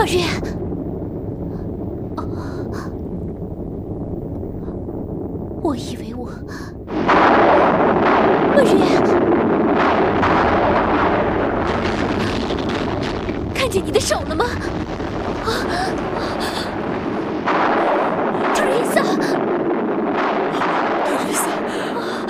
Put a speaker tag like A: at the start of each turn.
A: 云，我以为墨云，看见你的手了吗？